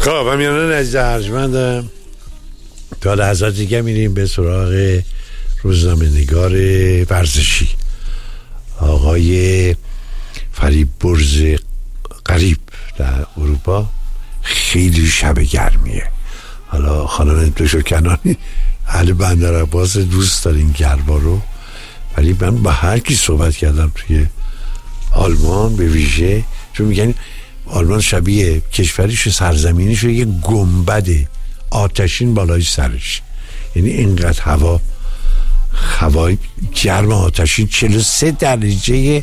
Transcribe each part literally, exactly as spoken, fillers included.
خب امیانان عزیز ارجمندم، تا لحظات دیگه میریم به سراغ روزنامه نگار ورزشی آقای فریبرز غریب در اروپا. خیلی شب گرمیه. حالا خانم دوشو کنانی اهل بندر عباس، دوست دارین گرما رو، ولی من با هر کی صحبت کردم توی آلمان به ویژه، چون میگن آلمان شبیه کشوریش و سرزمینیش و یه گنبد آتشین بالای سرش، یعنی اینقدر هوا هوای گرم آتشین، چهل و سه درجه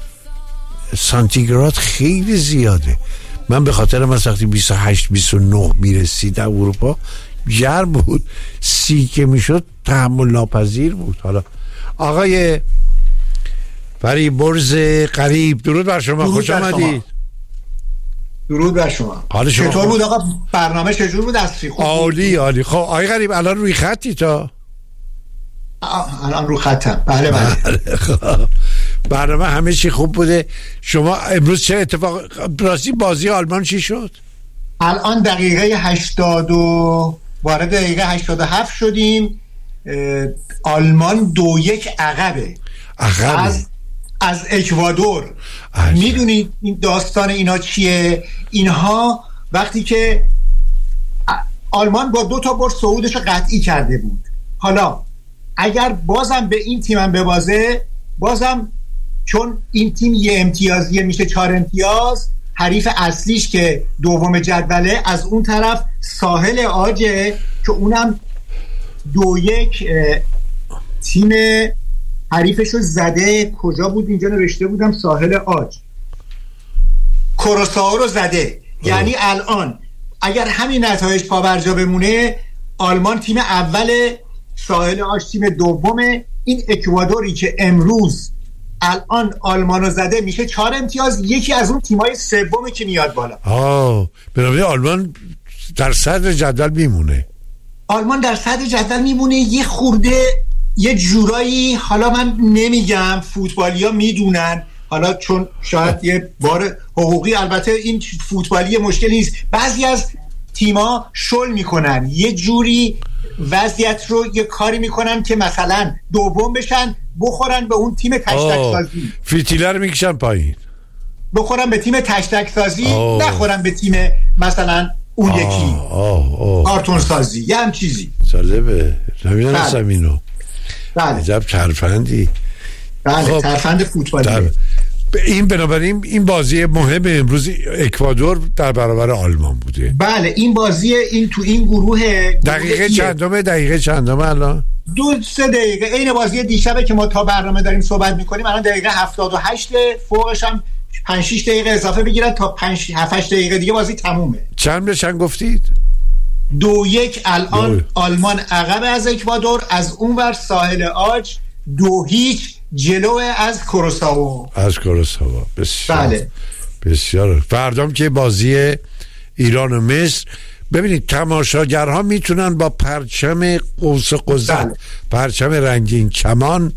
سانتیگراد خیلی زیاده. من به خاطر من وقتی بیست و هشت بیست و نه میرسید در اروپا گرم بود، سی که میشد تحمل ناپذیر بود. حالا آقای فریبرز غریب، درود بر شما، خوش آمدید. درود بر شما. شما چطور بود آقا؟ برنامه چجور بود؟ از خوب عالی عالی. خب آقای غریب الان روی خطی تا الان رو خطم. بله بله. خب برنامه همه چی خوب بوده. شما امروز چه اتفاق راستی بازی آلمان چی شد؟ الان دقیقه هشتاد و وارد دقیقه هشتاد و هفت شدیم. آلمان دو یک عقبه عقبه از از اکوادور. میدونید این داستان اینا چیه؟ اینها وقتی که آلمان با دو تا برد صعودش رو قطعی کرده بود، حالا اگر بازم به این تیمم ببازه، بازم چون این تیم یه امتیازیه میشه چهار امتیاز، حریف اصلیش که دوم جدوله از اون طرف ساحل آجه که اونم دو یک تیم حریفشو زده. کجا بود؟ اینجا نوشته بودم ساحل آج، کروسائو رو زده. یعنی الان اگر همین نتایج پابرجا بمونه، آلمان تیم اول، ساحل آج تیم دومه. این اکوادوری که امروز الان آلمانو زده میشه چهار امتیاز، یکی از اون تیمای سومه که میاد بالا. آه بنابراین آلمان در صدر جدول میمونه. آلمان در صدر جدول میمونه. یه خورده یه جورایی، حالا من نمیگم، فوتبالیا میدونن، حالا چون شاید یه بار حقوقی، البته این فوتبالی مشکلی نیست، بعضی از تیما شل میکنن، یه جوری وضعیت رو یه کاری میکنن که مثلا دوم بشن، بخورن به اون تیم تشتک سازی، فیتیلر میکشن پایین، بخورن به تیم تشتک سازی، نخورن به تیم مثلا اون آه. یکی کارتون سازی، یه هم چیزی. جالبه، نمیدونستم اینو. بله عجب ترفندی. بله خب. ترفند فوتبالی در... این بنابراین این بازی مهم امروز اکوادور در برابر آلمان بوده. بله این بازی این تو این گروه دقیقه چندمه؟ دقیقه چندمه الان؟ دو سه دقیقه این بازی دیشبه که ما تا برنامه داریم صحبت میکنیم. الان دقیقه هفتاد و هشت، فوقش هم پنج شش دقیقه اضافه بگیرن تا پنج هفت هشت دقیقه دیگه بازی تمومه. چند به چند گفتید؟ دو یک الان دو. آلمان عقب از اکوادور، از اونور ساحل آج دو هیچ جلو از کروسائو. از کروسائو. بسیار بله. بسیار. فردام که بازی ایران و مصر، ببینید تماشاگرها میتونن با پرچم قوس قزح، بله. پرچم رنگین کمان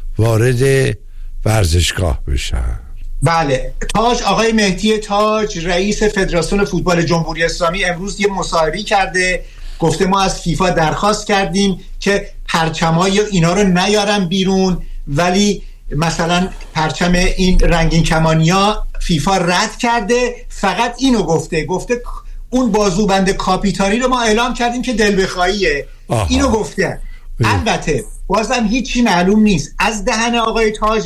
وارد ورزشگاه بشن. بله. تاج، آقای مهدی تاج رئیس فدراسیون فوتبال جمهوری اسلامی امروز یه مصاحبه کرده، گفته ما از فیفا درخواست کردیم که پرچمای اینا رو نیارن بیرون، ولی مثلا پرچم این رنگین کمانیا فیفا رد کرده. فقط اینو گفته، گفته اون بازوبند کاپیتانی رو ما اعلام کردیم که دل بخواهیه. اینو گفته. البته بازم هیچی معلوم نیست از دهن آقای تاج،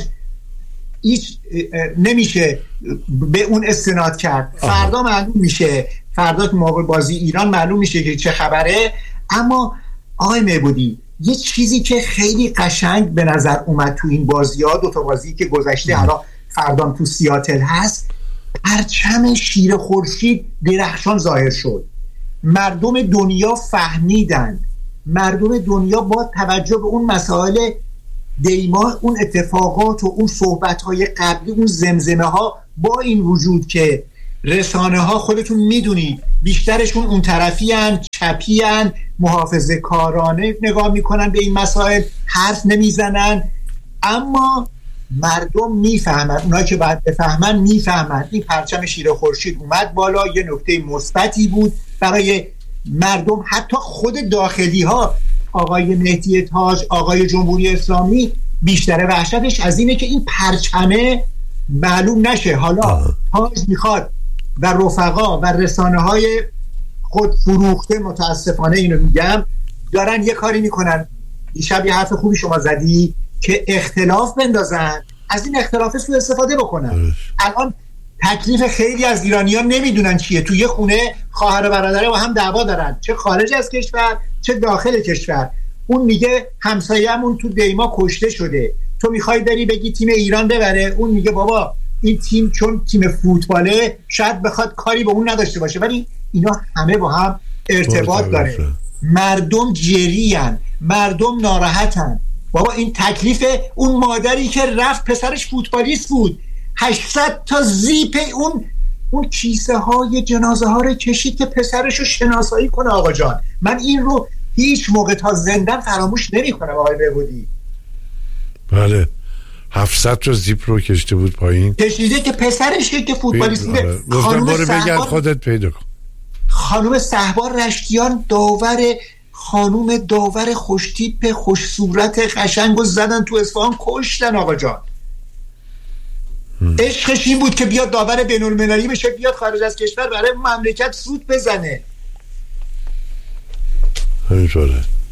هیچ نمیشه به اون استناد کرد. فردا معلوم میشه، فردا که موقع بازی ایران معلوم میشه که چه خبره. اما آقای معبودی، یه چیزی که خیلی قشنگ به نظر اومد تو این بازی ها، دو تا بازی که گذشته، حالا فردام تو سیاتل هست، پرچم شیر خورشید درخشان ظاهر شد. مردم دنیا فهمیدن، مردم دنیا با توجه به اون مسائل دیما، اون اتفاقات و اون صحبت‌های قبلی، اون زمزمه ها، با این وجود که رسانه ها خودتون میدونید بیشترشون اون طرفی هن، چپی هن، محافظه کارانه نگاه میکنن به این مسائل، حرف نمیزنن، اما مردم میفهمن، اونایی که باید بفهمن میفهمن. این پرچم شیر خورشید اومد بالا، یه نکته مثبتی بود برای مردم، حتی خود داخلی ها، آقای مهدی تاج، آقای جمهوری اسلامی، بیشتر وحشتش از اینه که این پرچمه معلوم نشه. حالا تاج میخواد و رفقا و رسانه های خود فروخته، متاسفانه اینو میگم، دارن یه کاری میکنن. دیشب یه حرف خوبی شما زدی که اختلاف بندازن، از این اختلاف سوء استفاده بکنن. الان تکلیف خیلی از ایرانیان نمیدونن چیه. تو یه خونه خواهر و برادر با هم دعوا دارن، چه خارج از کشور چه داخل کشور. اون میگه همسایه‌مون تو دیما کشته شده، تو میخوای بری بگی تیم ایران ببره، اون میگه بابا این تیم چون تیم فوتباله شاید بخواد کاری به اون نداشته باشه، ولی اینا همه با هم ارتباط داره. مردم جریان، مردم ناراحتن. بابا این تکلیف اون مادری که رفت پسرش فوتبالیست بود، هشتصد تا زیپ اون اون کیسه های جنازه ها رو کشید که پسرش رو شناسایی کنه. آقا جان، من این رو هیچ موقع تا زندن فراموش نمی کنم. آقای بهبودی، بله، هفتصد تا زیپ رو کشیده بود پایین، کشیده که پسرشه که فوتبالیست بوده. خانم سهبار خودت پیدا کن. خانم سهبار رشتیان، داور، خانم داور خوشتیپ خوش صورت قشنگ رو زدن تو اصفهان، کشتن. آقا جان، عشقش این بود که بیاد داور بین المللی بشه، بیاد خارج از کشور برای مملکت سود بزنه. همینطوره.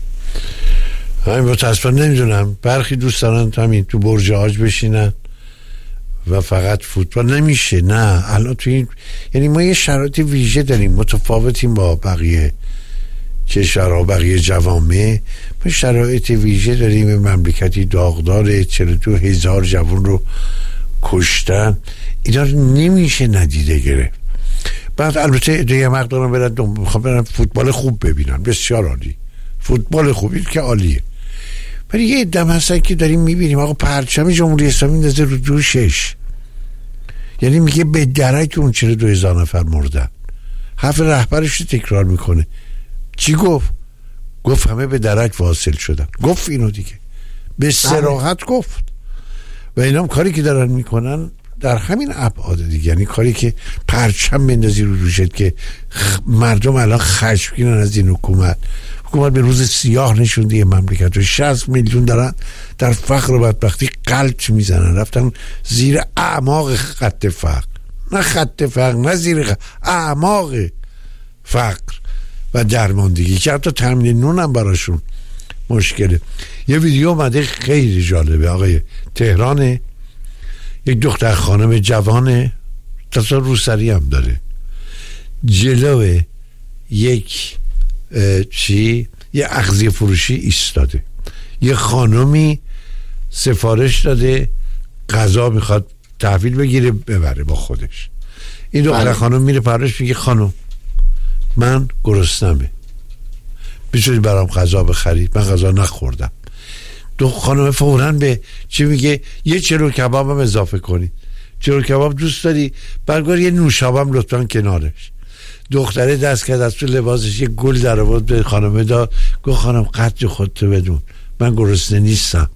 همین متاسفانه نمیدونم، برخی دوست دارن همین تو برج حاج بشینن و فقط فوتبال. نمیشه، نه. الان تو این، یعنی ما یه شرایط ویژه داریم، متفاوتیم با بقیه کشورها، بقیه جوامع. ما شرایط ویژه داریم. مملکتی داغدار، چهل و دو هزار جوان رو کشتن. اینا رو نمیشه ندیده گرفت. بعد البته دیگه مقدارم برن میخوام برن فوتبال خوب ببینن، بسیار عالی، فوتبال خوبی که عالیه. ولی یه دم هستن که داریم میبینیم آقا پرچم جمهوری اسلامی نزده رو دوشش، یعنی میگه به درک اون چرا دو هزار نفر مردن. حرف رهبرش رو تکرار میکنه. چی گفت؟ گفت همه به درک واصل شدن. گفت اینو دیگه به صراحت گفت. و اینا هم کاری که دارن میکنن در همین ابعاد دیگه، یعنی کاری که پرچم بندازی رو دوشت که مردم الان خشمگینن از این حکومت. حکومت به روز سیاه نشونده یه مملکت رو. شصت میلیون دارن در فقر و بدبختی قلط میزنن، رفتن زیر اعماق خط فقر، نه خط فقر، نه زیر خط، اعماق فقر و درماندگی که حتی تامین نون هم براشون مشکله. یه ویدیو اومده خیلی جالبه، آقای تهرانه، یک دختر خانم جوانه، تصور روسری هم داره، جلو یک چی یه اغذیه فروشی ایستاده. یه خانمی سفارش داده غذا میخواد تحویل بگیره ببره با خودش. این دختر خانم میره پرش میگه خانم من گرسنمه، میتونی برام غذا بخرید؟ من غذا نخوردم. دو خانم فوراً به چی میگه؟ یه چلو کباب هم اضافه کنید. چلو کباب دوست داری؟ برگار یه نوشابه هم لطفاً کنارش. دختره دست کرد از تو لباسش یه گل در آورد به خانم داد، گفت خانم قدر خودتو بدون، من گرسنه نیستم،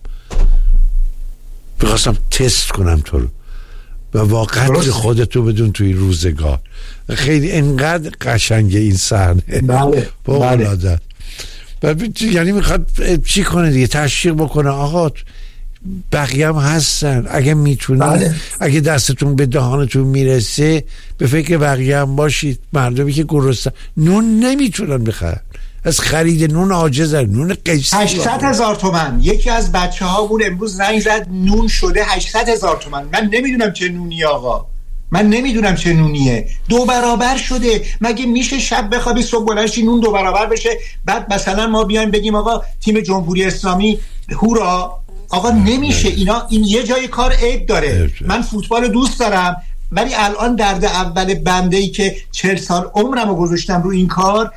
بخواستم تست کنم تو رو و واقعا خودتو بدون توی روزگار. خیلی انقدر قشنگه این صحنه. بله بله. بعد یعنی میخواد چی کنه دیگه؟ تشویق بکنه آقا بقیه هم هستن، اگه میتونید بله. اگه دستتون به دهانتون میرسه به فکر بقیه هم باشید. مردمی که گرسنه نون نمیتونن بخرن، از خرید نون عاجزن. نون قیسی هشتصد هزار تومن. یکی از بچه ها بود امروز زنگ زد نون شده هشتصد هزار تومن. من نمیدونم چه نونی آقا، من نمیدونم چه نونیه. دو برابر شده. مگه میشه شب بخوابی صبح بلنشی نون دو برابر بشه؟ بعد مثلا ما بیایم بگیم آقا تیم جمهوری اسلامی هورا؟ آقا نمیشه. اینا این یه جای کار عیب داره. من فوتبال دوست دارم ولی الان درد اول بنده‌ای که چهل سال عمرمو گذاشتم رو این کار،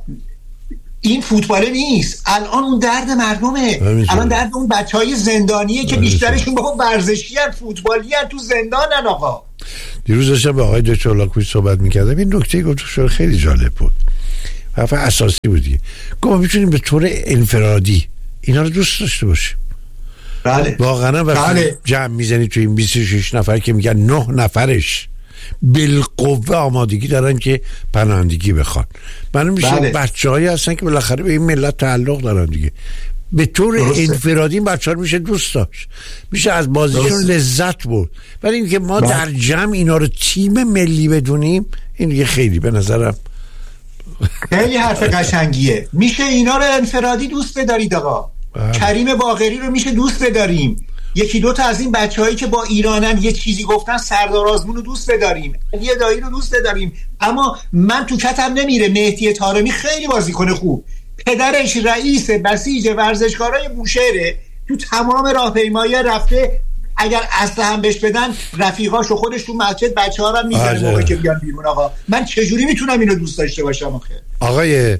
این فوتباله نیست. الان اون درد مردمه. الان درد اون بچهای زندانیه که بیشترشون بابا ورزشی ان، فوتبالی ان، تو زندانن. آقا دیروز داشتم با آقای دکتر لاکوی صحبت میکردم، این نکته گفت خیلی جالب بود، حرف اساسی بود دیگه. گفت میتونیم به طور انفرادی اینا رو دوست داشته باشیم. بله واقعا وقتی بله. جمع میزنی تو این بیست و شش نفر که میگن نه نفرش بالقوه آمادگی دارن که پناهندگی بخوان. معلوم میشه بله. بچه‌هایی هستن که بالاخره به این ملت تعلق دارن دیگه. به طور انفرادی این بچه‌ها رو میشه دوست داشت، میشه از بازیشون لذت برد، ولی اینکه ما بله. در جمع اینا رو تیم ملی بدونیم این دیگه خیلی به نظرم خیلی حرف قشنگیه. میشه اینا رو انفرادی دوست بدارید آقا. بله. کریم باقری رو میشه دوست بداریم، یکی دو تا از این بچه‌هایی که با ایرانن یه چیزی گفتن، سردار آزمون رو دوست بداریم، یه دایی رو دوست بداریم. اما من تو کتم نمیره مهدی طارمی خیلی بازیکن خوب، پدرش رئیس بسیج ورزشکارای بوشهره، تو تمام راهپیمایی رفته، اگر اصلا هم بهش بدن رفیقاش و خودش تو مسجد بچه‌ها رو میزنه موقعی که بیان بیرون. آقا من چجوری میتونم اینو دوست داشته باشم آخه؟ آقای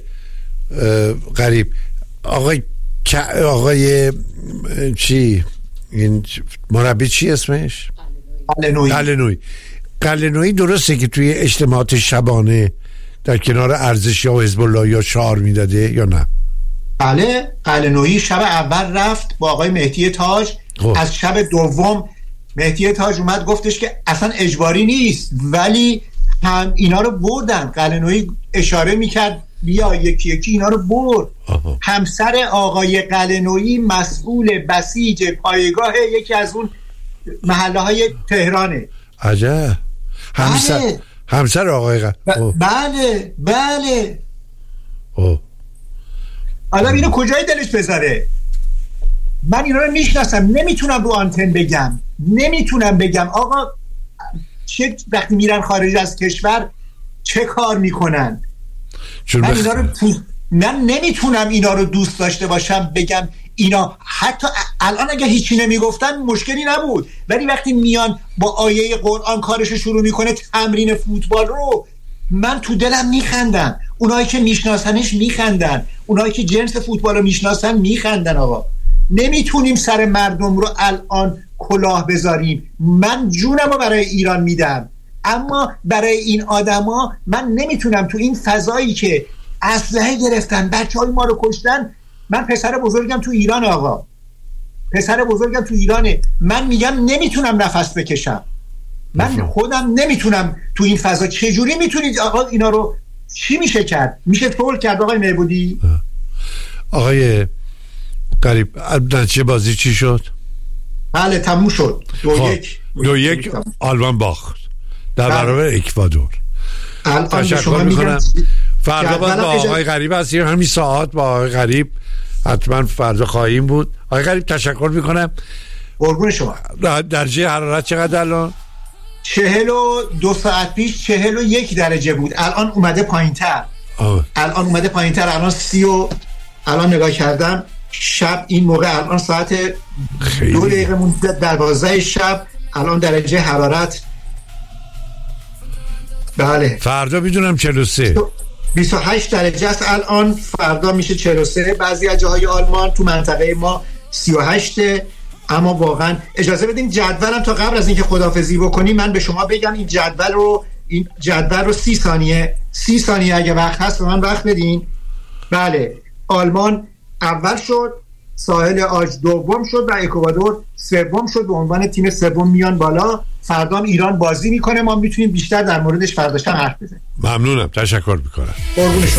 غریب، آقای آقای چی این مربی چی اسمش؟ قلنویی. قلنویی قلنویی درسته که توی اجتماعات شبانه در کنار ارزش یا حزب الله یا شعار میداده یا نه؟ بله، قلنویی شب اول رفت با آقای مهدی تاج. خوب. از شب دوم مهدی تاج اومد گفتش که اصلا اجباری نیست، ولی هم اینا رو بردن. قلنویی اشاره میکرد بیا یکی یکی اینا رو برد. آها. همسر آقای قلنویی مسئول بسیج پایگاه یکی از اون محله های تهرانه. عجب. همسر بله. همسر آقای قلنویی ب... بله بله. اوه. حالا اینو کجای دلش بذاره؟ من اینا رو میشناسم، نمیتونم رو آنتن بگم، نمیتونم بگم آقا چه وقتی میرن خارج از کشور چه کار میکنن. من بخ... اینا رو من نمیتونم اینا رو دوست داشته باشم بگم اینا، حتی الان اگه هیچی نمیگفتن مشکلی نبود، ولی وقتی میان با آیه قرآن کارش شروع میکنه تمرین فوتبال رو، من تو دلم میخندم. اونایی که میشناسنش میخندن، اونایی که جنس فوتبال رو میشناسن میخندن. آقا نمیتونیم سر مردم رو الان کلاه بذاریم. من جونم رو برای ایران میدم، اما برای این آدما من نمیتونم تو این فضایی که اسلحه گرفتن بچه های ما رو کشتن. من پسر بزرگم تو ایران آقا، پسر بزرگم تو ایرانه، من میگم نمیتونم نفس بکشم، من خودم نمیتونم تو این فضا. چجوری میتونید آقا اینا رو چی میشه کرد؟ میشه طول کرد آقای معبودی؟ آقای غریب نتیجه بازی چی شد؟ بله تموم شد. دو خب. یک دو یک آلمان باخت در برابر اکوادور. تشکر میکنم. فردا باز با آقای غریب هستیم، همین ساعت با آقای غریب حتما فردا خواهیم بود. آقای غریب تشکر میکنم. قربون شما. درجه حرارت چقدر الان؟ چهل و دو ساعت پیش چهل و یک درجه بود، الان اومده پایین تر. الان اومده پایین تر، الان سی و الان نگاه کردم شب این موقع الان ساعت خیلی. دو دقیقه مونده در بازده شب، الان درجه حرارت بله فردا میدونم چهل و سه بیست و هشت درجه است الان، فردا میشه چهل و سه. بعضی از جاهای آلمان تو منطقه ما سی و هشت. اما واقعا اجازه بدین جدولم تا قبل از اینکه خداحافظی بکنیم من به شما بگم این جدول رو این جدول رو سی ثانیه سی ثانیه اگه وقت هست به من وقت بدین. بله، آلمان اول شد، ساحل آج دوم شد و اکوادور سوم شد، به عنوان تیم سوم میان بالا. فردا ایران بازی میکنه، ما میتونیم بیشتر در موردش فرداشتن حرف بزنیم. ممنونم، تشکر میکنم. قربون شما.